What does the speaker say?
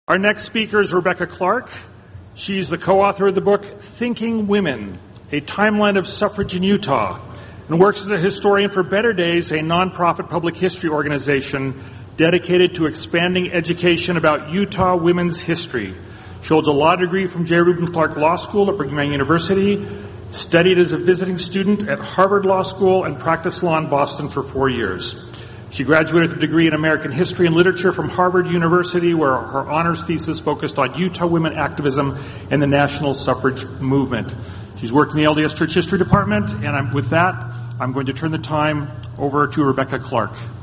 Our next speaker is Rebecca Clark. She's the co-author of the book Thinking Women, A Timeline of Suffrage in Utah, and works as a historian for Better Days, a nonprofit public history organization dedicated to expanding education about Utah women's history. She holds a law degree from J. Reuben Clark Law School at Brigham Young University, studied as a visiting student at Harvard Law School, and practiced law in Boston for 4 years. She graduated with a degree in American History and Literature from Harvard University, where her honors thesis focused on Utah women activism and the national suffrage movement. She's worked in the LDS Church History Department, and with that, I'm going to turn the time over to Rebecca Clark.